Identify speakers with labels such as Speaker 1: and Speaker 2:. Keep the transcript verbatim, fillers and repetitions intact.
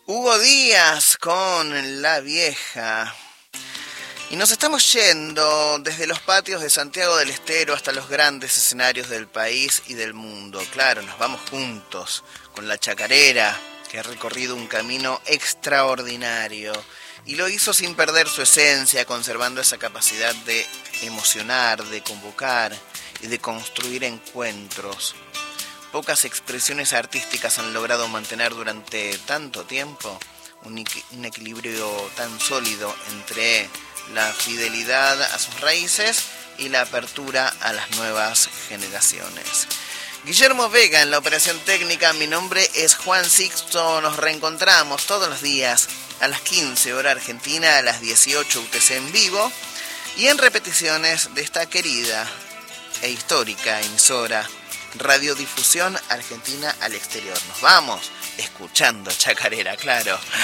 Speaker 1: Hugo Díaz con La Vieja. Y nos estamos yendo desde los patios de Santiago del Estero hasta los grandes escenarios del país y del mundo. Claro, nos vamos juntos con la chacarera, que ha recorrido un camino extraordinario. Y lo hizo sin perder su esencia, conservando esa capacidad de emocionar, de convocar y de construir encuentros. Pocas expresiones artísticas han logrado mantener durante tanto tiempo un, equ- un equilibrio tan sólido entre la fidelidad a sus raíces y la apertura a las nuevas generaciones. Guillermo Vega en la operación técnica, mi nombre es Juan Sixto, nos reencontramos todos los días a las quince hora argentina, a las dieciocho U T C en vivo y en repeticiones de esta querida e histórica emisora Radiodifusión Argentina al Exterior. Nos vamos escuchando chacarera, claro.